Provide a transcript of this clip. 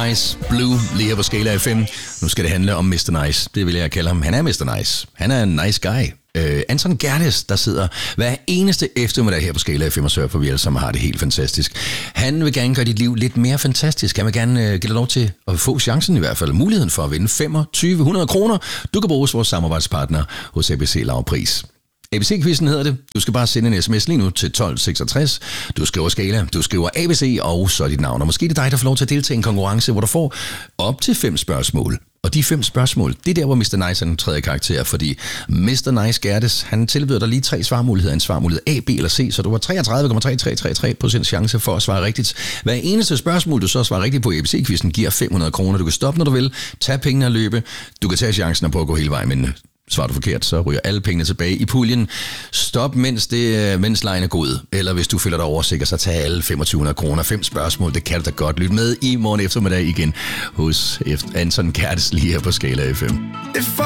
Nice, Blue, lige her på Skala FM. Nu skal det handle om Mr. Nice. Det vil jeg kalde ham. Han er Mr. Nice. Han er en nice guy. Anton Gerdes, der sidder hver eneste eftermiddag her på Skala FM og sørger for, at vi alle sammen har det helt fantastisk. Han vil gerne gøre dit liv lidt mere fantastisk. Han vil gerne give dig lov til at få chancen i hvert fald, muligheden for at vinde 2500 kroner. Du kan bruge vores samarbejdspartner hos ABC Lavpris. ABC-quizzen hedder det. Du skal bare sende en sms lige nu til 1266. Du skriver Skala, du skriver ABC, og så dit navn. Og måske det er dig, der får lov til at deltage i en konkurrence, hvor du får op til 5 spørgsmål. Og de 5 spørgsmål, det er der, hvor Mr. Nice er den tredje karakter, fordi Mr. Nice Gerdes, han tilbyder dig lige 3 svarmuligheder. En svarmulighed A, B eller C, så du har 33,3333% chance for at svare rigtigt. Hver eneste spørgsmål, du så svarer rigtigt på ABC-quizzen, giver 500 kroner. Du kan stoppe, når du vil, tage pengene og løbe. Du kan tage chancen på at gå hele vejen, men svarer du forkert, så ryger alle pengene tilbage i puljen. Stop, mens lejen er god. Eller hvis du føler dig oversikker, så tag alle 2500 kroner. 5 spørgsmål, det kan du da godt. Lyt med i morgen eftermiddag igen hos Anton Gerdes lige her på Skala FM.